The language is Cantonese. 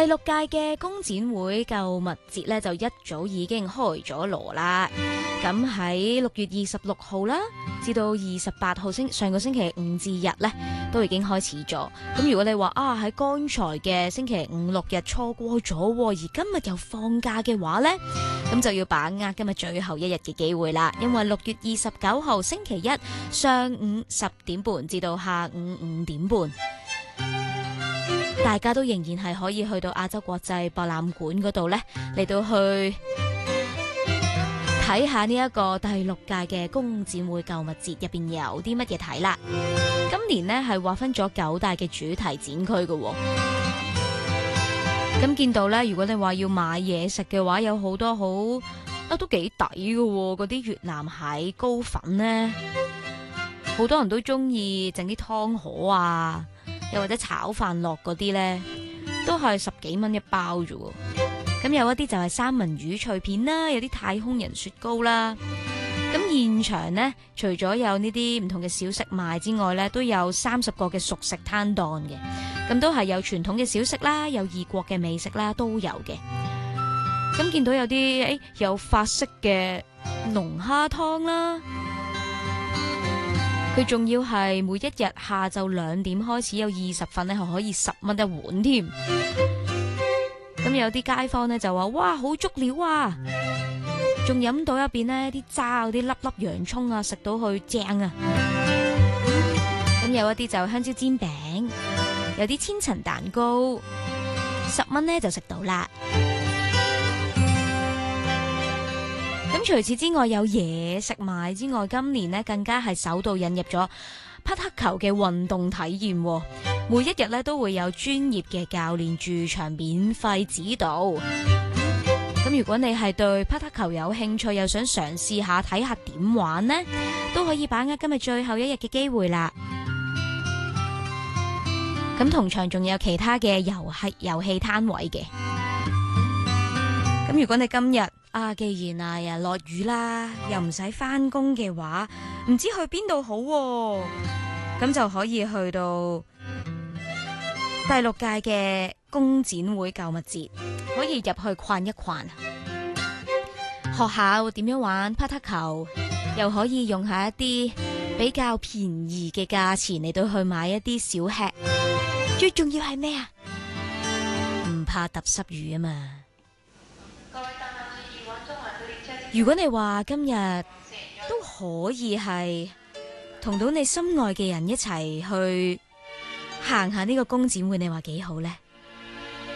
6屆嘅工展會購物節咧就一早已經開咗鑼啦。咁喺6月26號啦，至到28號上個星期五至日咧，都已經開始咗。咁如果你話喺剛才嘅星期5、6日錯過咗，而今日又放假嘅話呢，咁就要把握今日最後一日嘅機會啦。因為6月29號星期一上午10點半至到下午5點半。大家都仍然係可以去到亞洲國際博覽館嗰度呢，嚟到去睇下呢一個第6屆嘅工展會購物節入邊有啲乜嘢睇啦。今年呢係劃分咗9大嘅主題展區嘅。咁見到呢，如果你話要買嘢食嘅話，有好多都幾抵嘅。嗰啲越南蟹膏粉呢，好多人都中意整啲湯河啊，又或者炒飯落嗰啲呢，都係10幾蚊一包啫。咁有一啲就係三文魚脆片啦，有啲太空人雪糕啦。咁現場呢，除咗有呢啲唔同嘅小食賣之外呢，都有30個嘅熟食攤檔嘅。咁都係有傳統嘅小食啦，有異國嘅美食啦，都有嘅。咁見到有啲有法式嘅龍蝦湯啦。佢仲要係每一日下晝2點開始有20份呢，係可以10蚊一碗添。咁有啲街坊呢就話：哇，好足料啊！仲飲到入邊呢啲渣嗰啲粒粒洋葱啊，食到去正啊！咁有一啲就香蕉煎餅，有啲千層蛋糕，10蚊呢就食到啦。咁除此之外有嘢食賣之外，今年呢更加係首度引入咗匹克球嘅運動體驗，每一日呢都會有專業嘅教練駐場免費指導。咁如果你係對匹克球有興趣，又想嘗試下睇下點玩呢，都可以把握今日最後一日嘅機會啦。咁同場仲有其他嘅遊戲攤位嘅。咁如果你今日既然又落雨啦，又唔使返工嘅話，唔知去邊度好喎，咁就可以去到第6屆嘅工展會購物節，可以入去逛一逛，學下點樣玩匹克球，又可以用下一啲比較便宜嘅價錢嚟到去買一啲小吃。最重要係咩啊？唔怕揼濕雨啊嘛！如果你話今日都可以係同到你心愛嘅人一齊去行下呢個工展會，你話幾好呢？